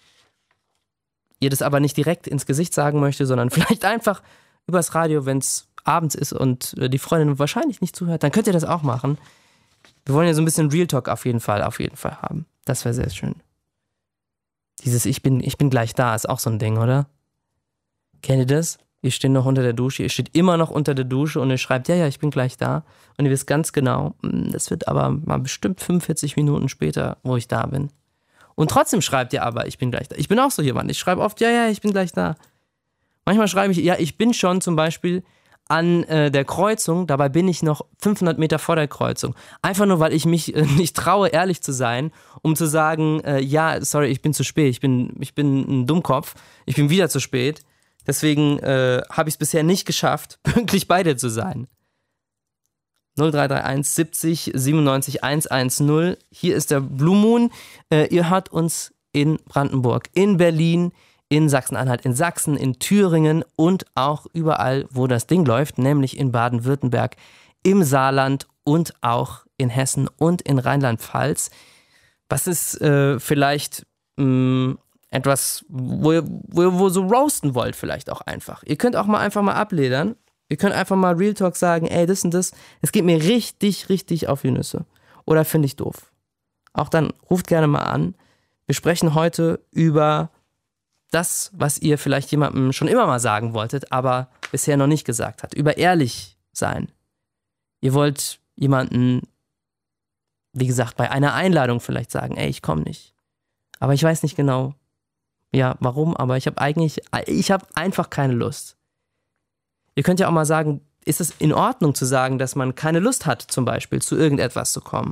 ihr das aber nicht direkt ins Gesicht sagen möchte, sondern vielleicht einfach übers Radio, wenn es abends ist und die Freundin wahrscheinlich nicht zuhört, dann könnt ihr das auch machen. Wir wollen ja so ein bisschen Real Talk auf jeden Fall, auf jeden Fall haben. Das wäre sehr schön. Dieses Ich bin, ich bin gleich da ist auch so ein Ding, oder? Kennt ihr das? Ihr steht noch unter der Dusche, ihr steht immer noch unter der Dusche und ihr schreibt, ja, ja, ich bin gleich da. Und ihr wisst ganz genau, es wird aber mal bestimmt fünfundvierzig Minuten später, wo ich da bin. Und trotzdem schreibt ihr aber, ich bin gleich da. Ich bin auch so jemand, ich schreibe oft, ja, ja, ich bin gleich da. Manchmal schreibe ich, ja, ich bin schon zum Beispiel an äh, der Kreuzung, dabei bin ich noch fünfhundert Meter vor der Kreuzung. Einfach nur, weil ich mich äh, nicht traue, ehrlich zu sein, um zu sagen, äh, ja, sorry, ich bin zu spät, ich bin, ich bin ein Dummkopf, ich bin wieder zu spät. Deswegen äh, habe ich es bisher nicht geschafft, pünktlich bei dir zu sein. null drei drei eins siebzig siebenundneunzig hundertzehn. Hier ist der Blue Moon. Äh, ihr hört uns in Brandenburg, in Berlin, in Sachsen-Anhalt, in Sachsen, in Thüringen und auch überall, wo das Ding läuft, nämlich in Baden-Württemberg, im Saarland und auch in Hessen und in Rheinland-Pfalz. Was ist äh, vielleicht mh, etwas, wo ihr, wo ihr wo so roasten wollt vielleicht auch einfach. Ihr könnt auch mal einfach mal abledern. Ihr könnt einfach mal Real Talk sagen, ey, das und das, es geht mir richtig, richtig auf die Nüsse. Oder finde ich doof. Auch dann ruft gerne mal an. Wir sprechen heute über das, was ihr vielleicht jemandem schon immer mal sagen wolltet, aber bisher noch nicht gesagt hat. Über ehrlich sein. Ihr wollt jemanden, wie gesagt, bei einer Einladung vielleicht sagen, ey, ich komme nicht. Aber ich weiß nicht genau, ja, warum, aber ich habe eigentlich, ich habe einfach keine Lust. Ihr könnt ja auch mal sagen, ist es in Ordnung zu sagen, dass man keine Lust hat, zum Beispiel zu irgendetwas zu kommen?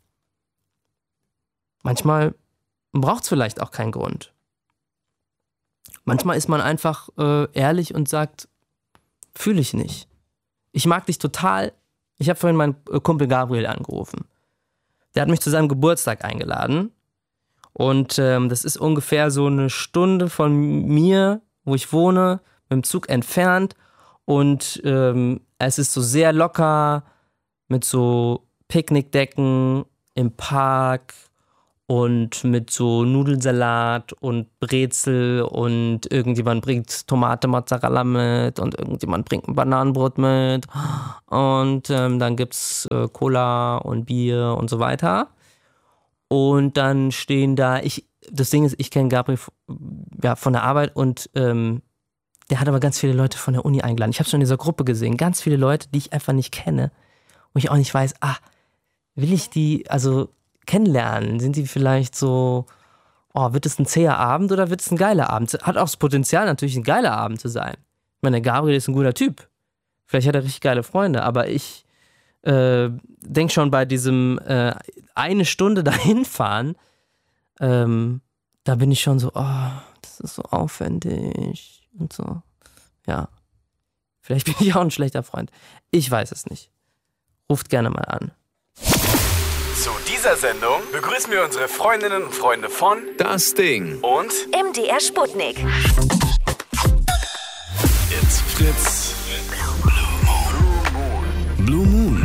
Manchmal braucht es vielleicht auch keinen Grund. Manchmal ist man einfach äh, ehrlich und sagt, fühle ich nicht. Ich mag dich total. Ich habe vorhin meinen Kumpel Gabriel angerufen. Der hat mich zu seinem Geburtstag eingeladen. Und ähm, das ist ungefähr so eine Stunde von mir, wo ich wohne, mit dem Zug entfernt. Und ähm, es ist so sehr locker mit so Picknickdecken im Park und mit so Nudelsalat und Brezel und irgendjemand bringt Tomate Mozzarella mit und irgendjemand bringt ein Bananenbrot mit und ähm, dann gibt's äh, Cola und Bier und so weiter. Und dann stehen da, ich, das Ding ist, ich kenne Gabriel ja, von der Arbeit und ähm, der hat aber ganz viele Leute von der Uni eingeladen. Ich habe schon in dieser Gruppe gesehen, ganz viele Leute, die ich einfach nicht kenne. Wo ich auch nicht weiß, ah, will ich die, also kennenlernen? Sind die vielleicht so, oh, wird es ein zäher Abend oder wird es ein geiler Abend? Hat auch das Potenzial, natürlich ein geiler Abend zu sein. Ich meine, der Gabriel ist ein guter Typ. Vielleicht hat er richtig geile Freunde, aber ich äh, denke schon bei diesem äh, eine Stunde dahin fahren, ähm, da bin ich schon so, oh, das ist so aufwendig und so. Ja, vielleicht bin ich auch ein schlechter Freund. Ich weiß es nicht. Ruft gerne mal an. Zu dieser Sendung begrüßen wir unsere Freundinnen und Freunde von Das Ding und M D R Sputnik. It's Fritz. Blue Moon.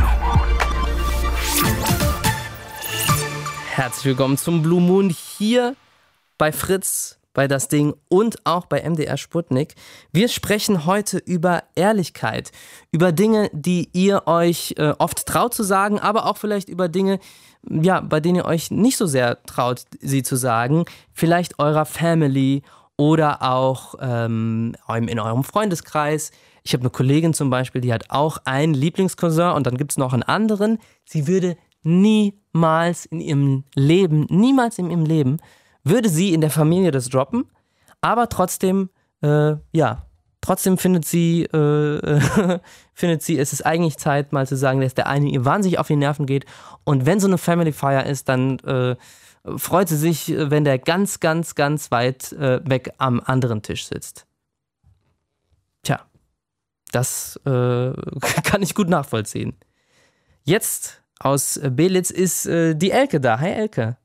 Herzlich willkommen zum Blue Moon hier bei Fritz, bei Das Ding und auch bei M D R Sputnik. Wir sprechen heute über Ehrlichkeit, über Dinge, die ihr euch äh, oft traut zu sagen, aber auch vielleicht über Dinge, ja, bei denen ihr euch nicht so sehr traut, sie zu sagen. Vielleicht eurer Family oder auch ähm, in eurem Freundeskreis. Ich habe eine Kollegin zum Beispiel, die hat auch einen Lieblingscousin und dann gibt es noch einen anderen. Sie würde niemals in ihrem Leben, niemals in ihrem Leben, würde sie in der Familie das droppen, aber trotzdem, äh, ja, trotzdem findet sie, äh, findet sie, es ist eigentlich Zeit, mal zu sagen, dass der eine ihr wahnsinnig auf die Nerven geht und wenn so eine Family Fire ist, dann äh, freut sie sich, wenn der ganz, ganz, ganz weit äh, weg am anderen Tisch sitzt. Tja, das äh, kann ich gut nachvollziehen. Jetzt aus Belitz ist äh, die Elke da. Hi Elke.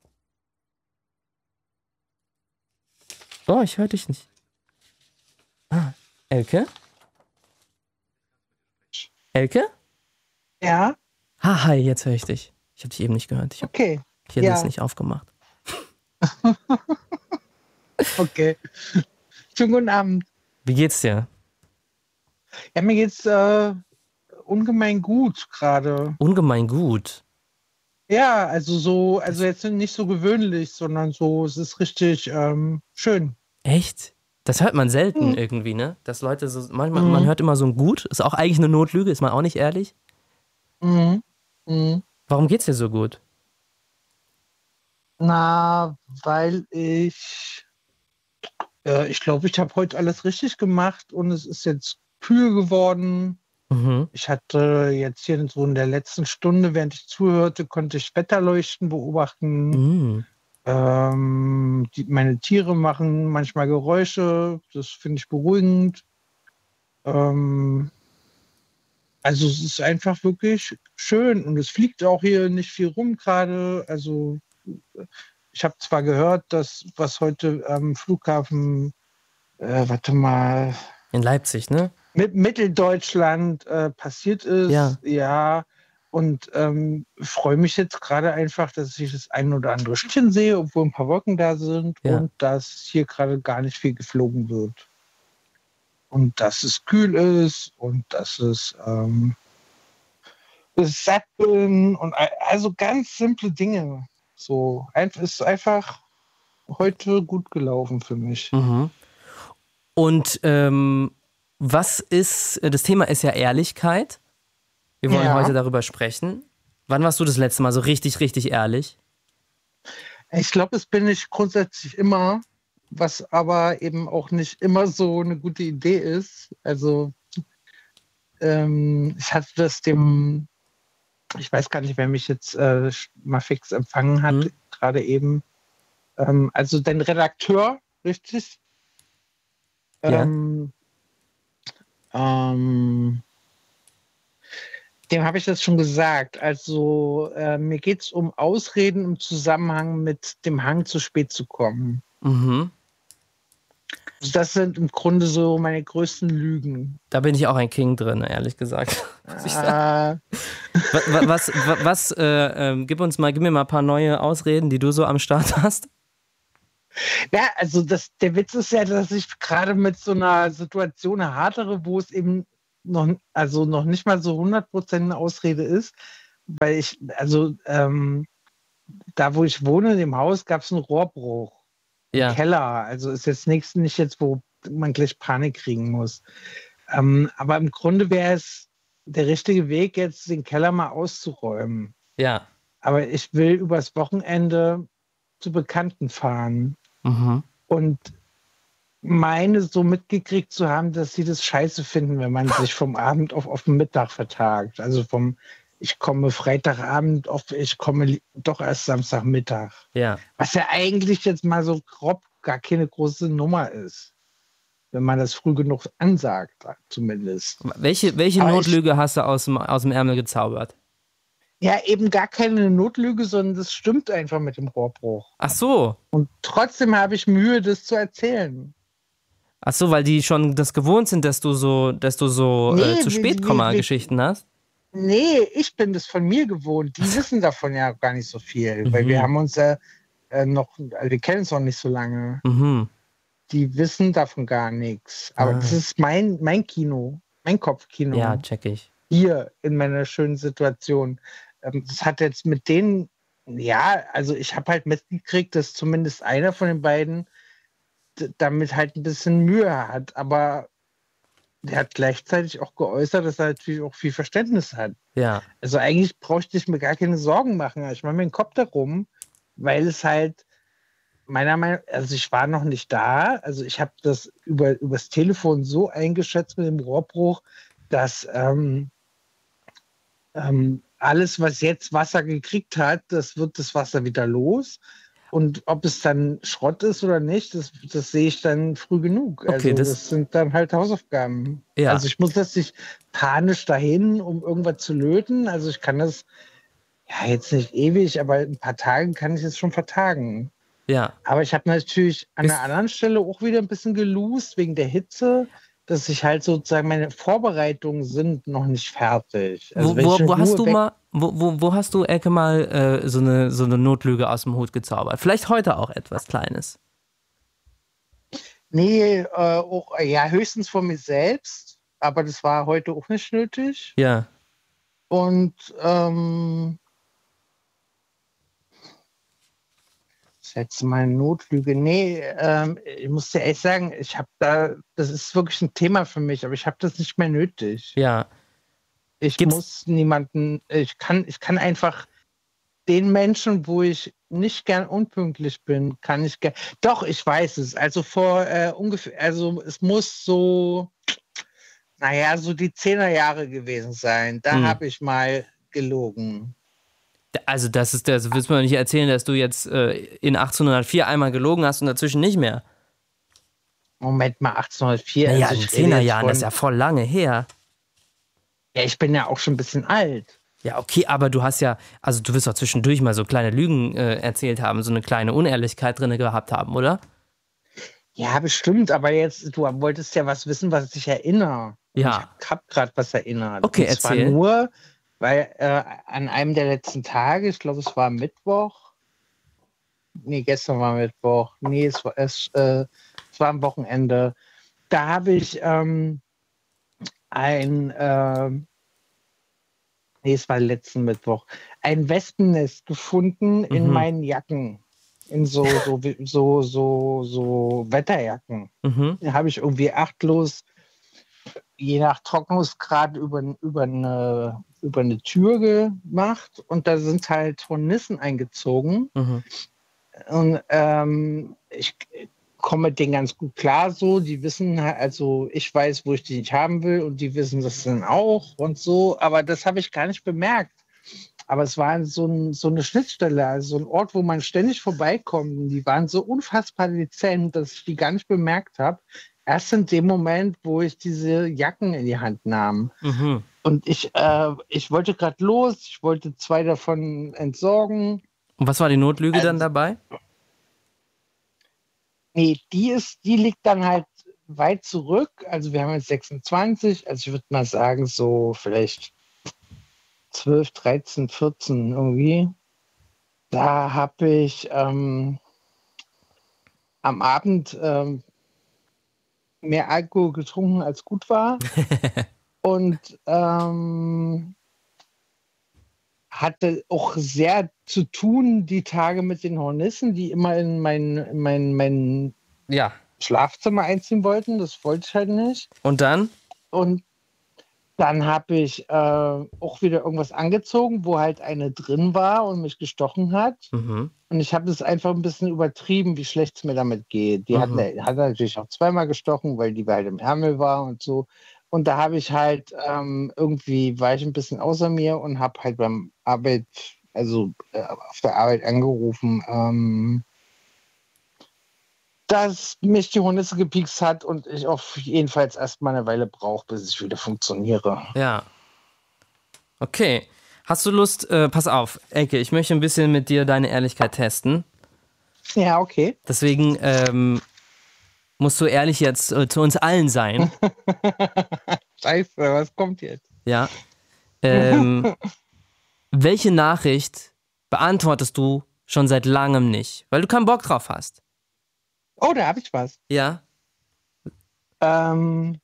Oh, ich höre dich nicht. Ah, Elke? Elke? Ja. Ah, hi, jetzt höre ich dich. Ich habe dich eben nicht gehört. Ich habe Okay. hier Ja. das nicht aufgemacht. Okay. Schönen guten Abend. Wie geht's dir? Ja, mir geht's äh, ungemein gut gerade. Ungemein gut. Ja, also so, also jetzt nicht so gewöhnlich, sondern so, es ist richtig ähm, schön. Echt? Das hört man selten irgendwie, ne? Dass Leute so, manchmal, man hört immer so ein Gut, ist auch eigentlich eine Notlüge, ist man auch nicht ehrlich. Mhm. Mhm. Warum geht's dir so gut? Na, weil ich, äh, ich glaube, ich habe heute alles richtig gemacht und es ist jetzt kühl geworden. Mhm. Ich hatte jetzt hier so in der letzten Stunde, während ich zuhörte, konnte ich Wetterleuchten beobachten. Mhm. Ähm, die, meine Tiere machen manchmal Geräusche, das finde ich beruhigend. Ähm, also es ist einfach wirklich schön und es fliegt auch hier nicht viel rum gerade. Also ich habe zwar gehört, dass was heute am Flughafen, äh, warte mal, In Leipzig, ne? mit Mitteldeutschland äh, passiert ist, Ja. ja. Und ähm, freue mich jetzt gerade einfach, dass ich das ein oder andere Stückchen sehe, obwohl ein paar Wolken da sind Ja. und dass hier gerade gar nicht viel geflogen wird. Und dass es kühl ist und dass es ähm, satt bin und a- also ganz simple Dinge. So, ein- es ist einfach heute gut gelaufen für mich. Mhm. Und ähm, was ist, das Thema ist ja Ehrlichkeit. Wir wollen Ja. heute darüber sprechen. Wann warst du das letzte Mal so richtig, richtig ehrlich? Ich glaube, das bin ich grundsätzlich immer, was aber eben auch nicht immer so eine gute Idee ist. Also ähm, ich hatte das dem, ich weiß gar nicht, wer mich jetzt äh, mal fix empfangen hat, Mhm. gerade eben. Ähm, also den Redakteur, richtig? Ja. Ähm, ähm, dem habe ich das schon gesagt. Also äh, mir geht es um Ausreden im Zusammenhang mit dem Hang, zu spät zu kommen. Mhm. Das sind im Grunde so meine größten Lügen. Da bin ich auch ein King drin, ehrlich gesagt. Muss ich sagen. Äh, Was, was, was, was äh, ähm, gib uns mal, gib mir mal ein paar neue Ausreden, die du so am Start hast. ja, also das, der Witz ist ja, dass ich gerade mit so einer Situation hadere, wo es eben noch, also noch nicht mal so hundert Prozent eine Ausrede ist, weil ich, also ähm, da, wo ich wohne, in dem Haus, gab es einen Rohrbruch im Ja. Keller. Also ist jetzt nichts, nicht jetzt, wo man gleich Panik kriegen muss. Ähm, aber im Grunde wäre es der richtige Weg, jetzt den Keller mal auszuräumen. Ja. Aber ich will übers Wochenende zu Bekannten fahren Mhm. und meine so mitgekriegt zu haben, dass sie das scheiße finden, wenn man sich vom Abend auf, auf den Mittag vertagt. Also vom, ich komme Freitagabend auf, ich komme li- doch erst Samstagmittag. Ja. Was ja eigentlich jetzt mal so grob gar keine große Nummer ist. Wenn man das früh genug ansagt, zumindest. Welche, welche Aber ich- Notlüge hast du aus dem, aus dem Ärmel gezaubert? Ja, eben gar keine Notlüge, sondern das stimmt einfach mit dem Rohrbruch. Ach so. Und trotzdem habe ich Mühe, das zu erzählen. Ach so, weil die schon das gewohnt sind, dass du so, dass du so Nee, äh, zu wie- spät wie- komma wie- Geschichten hast. Nee, ich bin das von mir gewohnt. Die wissen davon ja gar nicht so viel, weil Mhm. wir haben uns ja äh, noch, also wir kennen uns noch nicht so lange. Mhm. Die wissen davon gar nichts. Aber Ah. das ist mein, mein Kino, mein Kopfkino. Ja, check ich. Hier in meiner schönen Situation. Ähm, das hat jetzt mit denen, ja, also ich habe halt mitgekriegt, dass zumindest einer von den beiden d- damit halt ein bisschen Mühe hat. Aber der hat gleichzeitig auch geäußert, dass er natürlich auch viel Verständnis hat. Ja. Also eigentlich bräuchte ich mir gar keine Sorgen machen. Ich mache mir den Kopf darum, weil es halt meiner Meinung nach, also ich war noch nicht da, also ich habe das über übers Telefon so eingeschätzt mit dem Rohrbruch, dass ähm, ähm, alles, was jetzt Wasser gekriegt hat, das wird das Wasser wieder los. Und ob es dann Schrott ist oder nicht, das, das sehe ich dann früh genug. Okay, also das- das, sind dann halt Hausaufgaben. Ja. Also ich muss das nicht panisch dahin, um irgendwas zu löten. Also ich kann das ja jetzt nicht ewig, aber ein paar Tage kann ich es schon vertagen. Ja. Aber ich habe natürlich an Ist- einer anderen Stelle auch wieder ein bisschen gelost wegen der Hitze, dass ich halt sozusagen meine Vorbereitungen sind noch nicht fertig. Also Wo, wenn wo, ich in wo hast Ruhe du weg- mal, wo, wo, wo hast du, Elke, mal äh, so, eine, so eine Notlüge aus dem Hut gezaubert? Vielleicht heute auch etwas Kleines. Nee, äh, auch, ja, höchstens von mir selbst, aber das war heute auch nicht nötig. Ja. Und ähm, Das letzte Mal eine Notlüge. Nee, ähm, ich muss dir ehrlich sagen, ich habe da, das ist wirklich ein Thema für mich, aber ich habe das nicht mehr nötig. Ja. Ich Gibt's- muss niemanden, ich kann, ich kann einfach den Menschen, wo ich nicht gern unpünktlich bin, kann ich gern. Doch, ich weiß es. Also vor äh, ungefähr, also es muss so, naja, so die Zehnerjahre gewesen sein. Da Hm. habe ich mal gelogen. Also das ist, das willst du mir nicht erzählen, dass du jetzt äh, in achtzehnhundertvier einmal gelogen hast und dazwischen nicht mehr. Moment mal, achtzehnhundertvier. Naja, also in ich rede Zehnerjahren, jetzt das ist ja voll lange her. Ja, ich bin ja auch schon ein bisschen alt. Ja, okay, aber du hast ja, also du wirst doch zwischendurch mal so kleine Lügen äh, erzählt haben, so eine kleine Unehrlichkeit drin gehabt haben, oder? Ja, bestimmt, aber jetzt, du wolltest ja was wissen, was ich erinnere. Und Ja. Ich habe gerade was erinnert. Okay, Und zwar erzähl. nur, weil äh, an einem der letzten Tage, ich glaube, es war Mittwoch. Nee, gestern war Mittwoch. Nee, es war, es, äh, es war am Wochenende. Da habe ich ähm, ein, äh, nee, es war letzten Mittwoch, ein Wespennest gefunden in Mhm. meinen Jacken. In so, so, so, so, so Wetterjacken. Mhm. Da habe ich irgendwie achtlos, je nach Trocknungsgrad, über, über, eine, über eine Tür gemacht und da sind halt Hornissen eingezogen. Mhm. Und ähm, ich komme mit denen ganz gut klar so. Die wissen halt, also ich weiß, wo ich die nicht haben will und die wissen das dann auch und so. Aber das habe ich gar nicht bemerkt. Aber es war so, ein, so eine Schnittstelle, also so ein Ort, wo man ständig vorbeikommt. Und die waren so unfassbar dezent, dass ich die gar nicht bemerkt habe. Erst in dem Moment, wo ich diese Jacken in die Hand nahm. Mhm. Und ich, äh, ich wollte gerade los, ich wollte zwei davon entsorgen. Und was war die Notlüge Also- dann dabei? Nee, die ist, die liegt dann halt weit zurück. Also wir haben jetzt sechsundzwanzig, also ich würde mal sagen, so vielleicht zwölf, dreizehn, vierzehn irgendwie. Da habe ich ähm, am Abend ähm, mehr Alkohol getrunken, als gut war. Und ähm, hatte auch sehr zu tun die Tage mit den Hornissen, die immer in mein, in mein, mein Ja. Schlafzimmer einziehen wollten. Das wollte ich halt nicht. Und dann? Und dann habe ich äh, auch wieder irgendwas angezogen, wo halt eine drin war und mich gestochen hat. Mhm. Und ich habe es einfach ein bisschen übertrieben, wie schlecht es mir damit geht. Die Mhm. hat, hat natürlich auch zweimal gestochen, weil die halt im Ärmel war und so. Und da habe ich halt ähm, irgendwie, war ich ein bisschen außer mir und habe halt beim Arbeit, also äh, auf der Arbeit angerufen, ähm, dass mich die Hornisse gepiekst hat und ich auch jedenfalls erstmal eine Weile brauche, bis ich wieder funktioniere. Ja. Okay. Hast du Lust, äh, pass auf, Elke, ich möchte ein bisschen mit dir deine Ehrlichkeit testen. Ja, okay. Deswegen ähm, musst du ehrlich jetzt äh, zu uns allen sein. Scheiße, was kommt jetzt? Ja. Ähm, welche Nachricht beantwortest du schon seit langem nicht? Weil du keinen Bock drauf hast. Oh, da habe ich was. Ja. Ähm,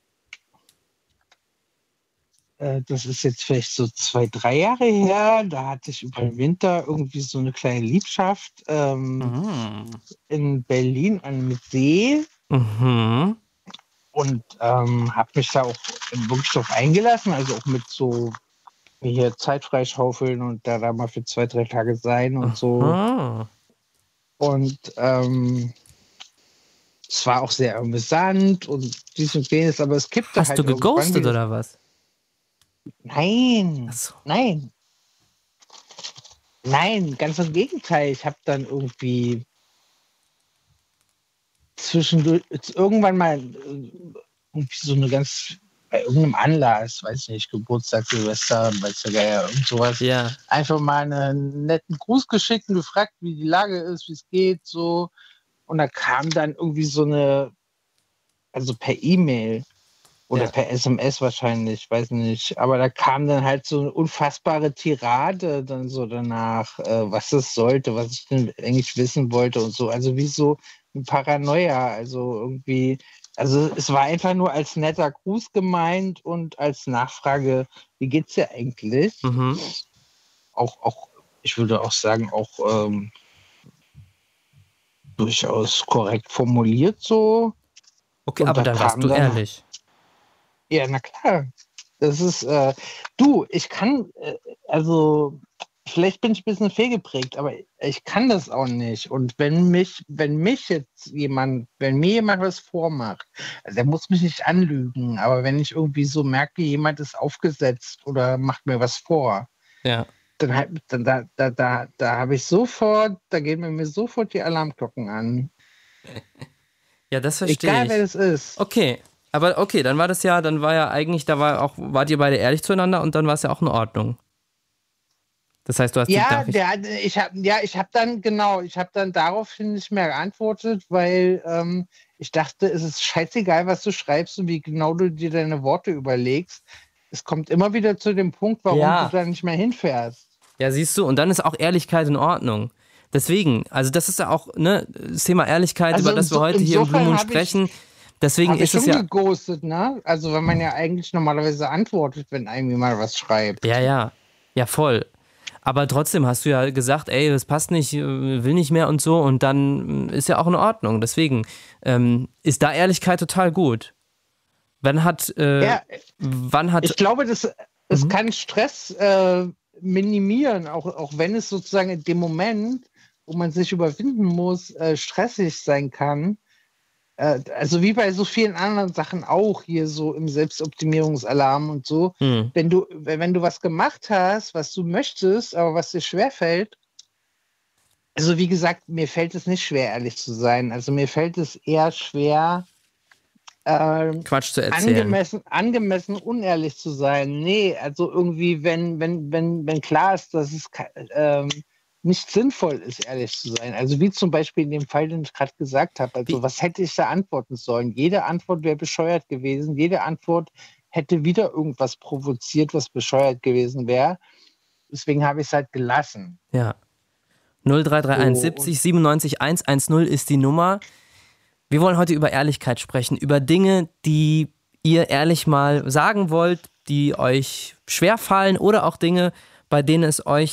äh, das ist jetzt vielleicht so zwei, drei Jahre her. Da hatte ich über den Winter irgendwie so eine kleine Liebschaft ähm, Mhm. in Berlin an einem See Mhm. und ähm, habe mich da auch wirklich drauf eingelassen. Also auch mit so hier Zeit freischaufeln und da, da mal für zwei, drei Tage sein und so. Ah. Und ähm, es war auch sehr amüsant und dies und jenes, aber es kippte Hast halt du irgendwann geghostet wieder- oder was? Nein, Ach so. nein. Nein, ganz im Gegenteil. Ich habe dann irgendwie zwischendurch irgendwann mal äh, irgendwie so eine ganz, bei irgendeinem Anlass, weiß ich nicht, Geburtstag, Silvester, weiß der Geier, irgend sowas, Ja. einfach mal einen netten Gruß geschickt und gefragt, wie die Lage ist, wie es geht, so. Und da kam dann irgendwie so eine, also per E-Mail oder Ja. per S M S wahrscheinlich, weiß nicht. Aber da kam dann halt so eine unfassbare Tirade dann so danach, äh, was es sollte, was ich denn eigentlich wissen wollte und so. Also wie so ein Paranoia, also irgendwie, also es war einfach nur als netter Gruß gemeint und als Nachfrage, wie geht's dir eigentlich? Mhm. Auch, auch, ich würde auch sagen, auch ähm, durchaus korrekt formuliert so. Okay, Und aber da dann warst kam du dann- ehrlich. Ja, na klar. Das ist, äh, du, ich kann, äh, also, vielleicht bin ich ein bisschen fehlgeprägt, aber ich kann das auch nicht. Und wenn mich, wenn mich jetzt jemand, wenn mir jemand was vormacht, also der muss mich nicht anlügen, aber wenn ich irgendwie so merke, jemand ist aufgesetzt oder macht mir was vor, Ja. dann, halt- dann da, da, da, da habe ich sofort, da gehen mir mir sofort die Alarmglocken an. Ja, das verstehe Egal ich. wer das ist. Okay, aber okay, dann war das ja, dann war ja eigentlich, da war auch, wart ihr beide ehrlich zueinander und dann war es ja auch in Ordnung. Das heißt, du hast die Ja, Nachricht. der, hat- ich habe ja, ich habe dann, genau, ich habe dann daraufhin nicht mehr geantwortet, weil ähm, ich dachte, es ist scheißegal, was du schreibst und wie genau du dir deine Worte überlegst. Es kommt immer wieder zu dem Punkt, warum Ja. du da nicht mehr hinfährst. Ja, siehst du, und dann ist auch Ehrlichkeit in Ordnung. Deswegen, also das ist ja auch ne, das Thema Ehrlichkeit, Also über das wir inso- heute hier im insofern Blue Moon hab ich- sprechen. Deswegen Habe ich ist es schon ja. geghostet, ne? Also wenn man ja eigentlich normalerweise antwortet, wenn einem jemand was schreibt. Ja, ja. Ja, voll. Aber trotzdem hast du ja gesagt, ey, das passt nicht, äh, will nicht mehr und so. Und dann ist ja auch in Ordnung. Deswegen ähm, ist da Ehrlichkeit total gut. Wann hat, äh, Ja, wann hat, ich glaube, das, es Mhm. kann Stress äh, minimieren, auch, auch wenn es sozusagen in dem Moment, wo man sich überwinden muss, äh, stressig sein kann. Äh, also wie bei so vielen anderen Sachen auch hier so im Selbstoptimierungsalarm und so. hm, Wenn du, wenn wenn du was gemacht hast, was du möchtest, aber was dir schwerfällt, also wie gesagt, mir fällt es nicht schwer, ehrlich zu sein. Also mir fällt es eher schwer, ähm, Quatsch zu erzählen. angemessen, angemessen unehrlich zu sein. Nee, also irgendwie, wenn, wenn, wenn, wenn klar ist, dass es ke- ähm, nicht sinnvoll ist, ehrlich zu sein. Also wie zum Beispiel in dem Fall, den ich gerade gesagt habe. Also Wie- was hätte ich da antworten sollen? Jede Antwort wäre bescheuert gewesen. Jede Antwort hätte wieder irgendwas provoziert, was bescheuert gewesen wäre. Deswegen habe ich es halt gelassen. Ja. null drei drei eins So, siebzig siebenundneunzig hundertzehn ist die Nummer. Wir wollen heute über Ehrlichkeit sprechen, über Dinge, die ihr ehrlich mal sagen wollt, die euch schwerfallen oder auch Dinge, bei denen es euch